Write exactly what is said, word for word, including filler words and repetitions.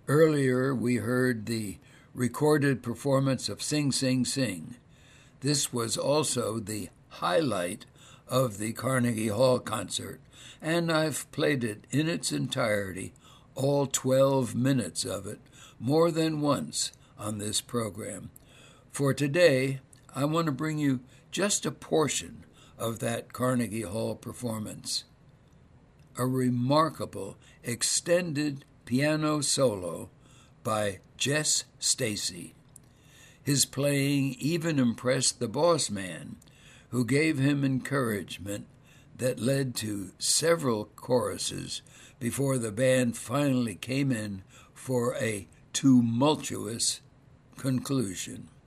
Earlier, we heard the recorded performance of Sing Sing Sing. This was also the highlight of the Carnegie Hall concert, and I've played it in its entirety, all twelve minutes of it, more than once on this program. For today, I want to bring you just a portion of that Carnegie Hall performance. A remarkable extended piano solo by Jess Stacy. His playing even impressed the boss man, who gave him encouragement that led to several choruses before the band finally came in for a tumultuous conclusion.